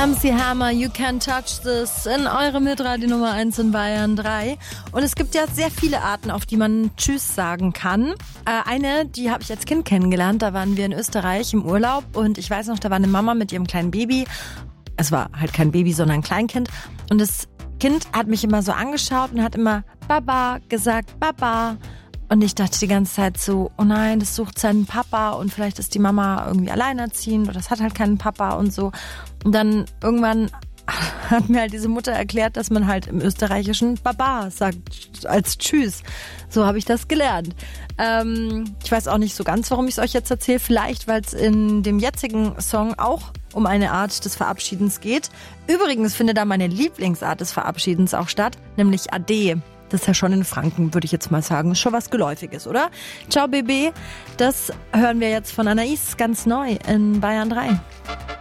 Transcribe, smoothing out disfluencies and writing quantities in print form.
MC Hammer, You Can't Touch This in eurem Hitradio Nummer 1 in Bayern 3. Und es gibt ja sehr viele Arten, auf die man Tschüss sagen kann. Eine, die habe ich als Kind kennengelernt. Da waren wir in Österreich im Urlaub und ich weiß noch, da war eine Mama mit ihrem kleinen Baby. Es war halt kein Baby, sondern ein Kleinkind. Und das Kind hat mich immer so angeschaut und hat immer Baba gesagt, Baba. Und ich dachte die ganze Zeit so, oh nein, das sucht seinen Papa und vielleicht ist die Mama irgendwie alleinerziehend oder das hat halt keinen Papa und so. Und dann irgendwann hat mir halt diese Mutter erklärt, dass man halt im Österreichischen Baba sagt als Tschüss. So habe ich das gelernt. Ich weiß auch nicht so ganz, warum ich es euch jetzt erzähle. Vielleicht, weil es in dem jetzigen Song auch um eine Art des Verabschiedens geht. Übrigens findet da meine Lieblingsart des Verabschiedens auch statt, nämlich Ade. Das ist ja schon in Franken, würde ich jetzt mal sagen. Ist schon was Geläufiges, oder? Ciao, Bébé. Das hören wir jetzt von Anaïs ganz neu in Bayern 3.